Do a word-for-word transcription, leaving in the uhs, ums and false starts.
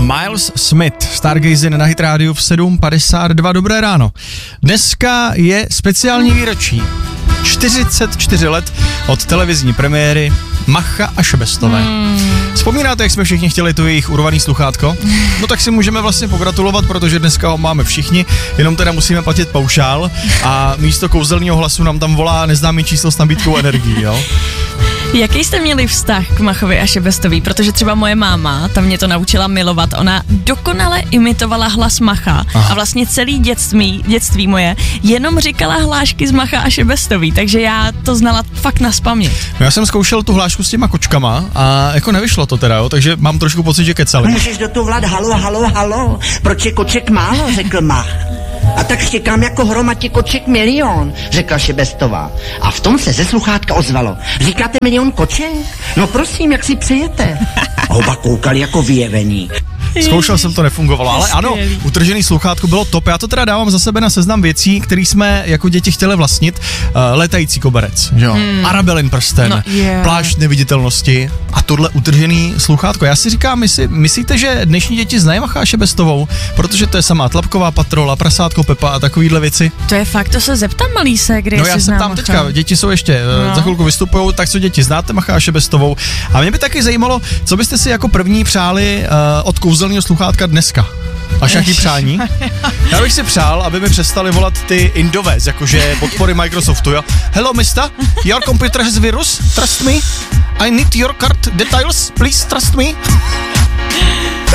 Miles Smith, Stargazing na Hit Radio v sedm padesát dva. Dobré ráno. Dneska je speciální výročí. čtyřicet čtyři let od televizní premiéry Macha a Šebestové. Hmm. Vzpomínáte, jak jsme všichni chtěli to jejich urvaný sluchátko? No tak si můžeme vlastně pogratulovat, protože dneska ho máme všichni, jenom teda musíme platit paušál a místo kouzelného hlasu nám tam volá neznámý číslo s nabídkou energií, jo? Jaký jste měli vztah k Machovi a Šebestový? Protože třeba moje máma, ta mě to naučila milovat, ona dokonale imitovala hlas Macha. Aha. A vlastně celý dětství, dětství moje jenom říkala hlášky z Macha a Šebestový, takže já to znala fakt nazpaměť. No já jsem zkoušel tu hlášku s těma kočkama a jako nevyšlo to teda, jo, takže mám trošku pocit, že kecali. Můžeš do toho volat halo, halo, halo, proč je koček málo, řekl Mach. A tak štěkám jako hromadě koček milion, řekla Šebestová. A v tom se ze sluchátka ozvalo. Říkáte milion koček? No prosím, jak si přejete? A oba koukali jako vyjevení. Zkoušel jsem, to nefungovalo, ale ano, utržený sluchátko bylo top. Já to teda dávám za sebe na seznam věcí, které jsme jako děti chtěli vlastnit. Uh, letající koberec, že jo? Hmm. Arabelin prsten, no, yeah. Plášť neviditelnosti a tohle utržený sluchátko. Já si říkám, mysli, myslíte, že dnešní děti znají Macha a Šebestovou? Protože to je samá Tlapková patrola, Prasátko Pepa a takovýhle věci. To je fakt, to se zeptám malýse, kde no, já se tam teďka, děti jsou ještě, no. Za chvilku vystupujou, tak co děti, znáte Macha a Šebestovou? A mě by taky zajímalo, co byste si jako první přáli uh, od kouzelného sluchátka dneska. Až jaký přání? Já bych si přál, aby mi přestali volat ty Indové, jakože podpory Microsoftu, jo. Hello, mister, your computer has virus, trust me. I need your card details, please trust me.